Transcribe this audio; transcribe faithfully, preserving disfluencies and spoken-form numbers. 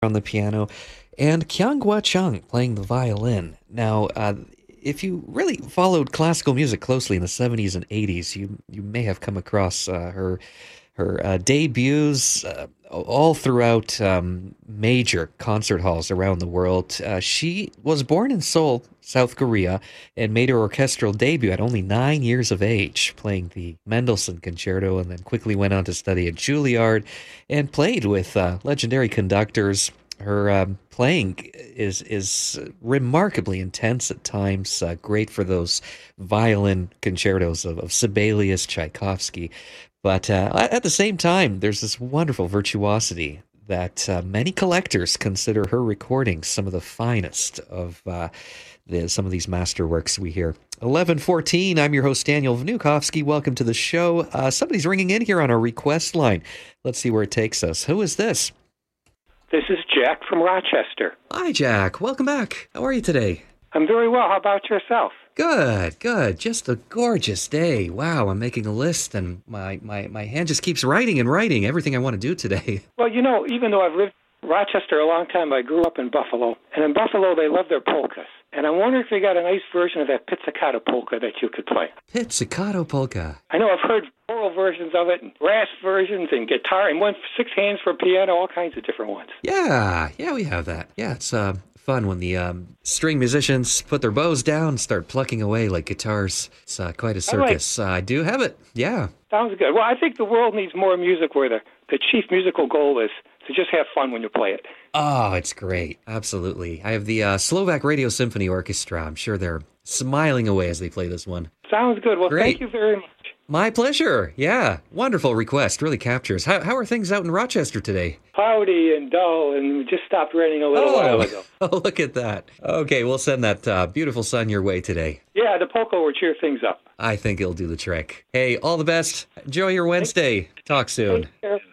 on the piano, and Kyung-Hwa Chung playing the violin. Now, uh, if you really followed classical music closely in the seventies and eighties, you you may have come across uh, her her uh, debuts uh, all throughout um, major concert halls around the world. Uh, she was born in Seoul, South Korea, and made her orchestral debut at only nine years of age, playing the Mendelssohn Concerto, and then quickly went on to study at Juilliard and played with uh, legendary conductors. Her um, playing is is remarkably intense at times, uh, great for those violin concertos of, of Sibelius, Tchaikovsky. But uh, at the same time, there's this wonderful virtuosity that uh, many collectors consider her recordings some of the finest of uh, the, some of these masterworks we hear. eleven fourteen, I'm your host, Daniel Vnukovsky. Welcome to the show. Uh, somebody's ringing in here on our request line. Let's see where it takes us. Who is this? This is Jack from Rochester. Hi, Jack. Welcome back. How are you today? I'm very well. How about yourself? Good, good. Just a gorgeous day. Wow, I'm making a list, and my, my, my hand just keeps writing and writing everything I want to do today. Well, you know, even though I've lived in Rochester a long time, I grew up in Buffalo. And in Buffalo, they love their polkas. And I wonder if they got a nice version of that pizzicato polka that you could play. Pizzicato polka. I know I've heard choral versions of it, and brass versions, and guitar, and one six hands for piano, all kinds of different ones. Yeah, yeah, we have that. Yeah, it's uh, fun when the um, string musicians put their bows down and start plucking away like guitars. It's uh, quite a circus. Uh, I do have it, yeah. Sounds good. Well, I think the world needs more music where the, the chief musical goal is to just have fun when you play it. Oh, it's great. Absolutely. I have the uh, Slovak Radio Symphony Orchestra. I'm sure they're smiling away as they play this one. Sounds good. Well, Great. Thank you very much. My pleasure. Yeah. Wonderful request. Really captures. How, how are things out in Rochester today? Cloudy and dull, and just stopped raining a little oh. while ago. Oh, look at that. Okay, we'll send that uh, beautiful sun your way today. Yeah, the polka will cheer things up. I think it'll do the trick. Hey, all the best. Enjoy your Wednesday. Talk soon. Take care.